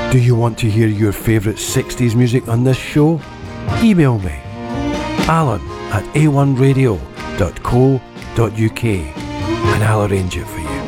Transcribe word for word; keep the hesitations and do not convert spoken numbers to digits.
Do you want to hear your favourite sixties music on this show? Email me, alan at a one radio dot co dot uk, and I'll arrange it for you.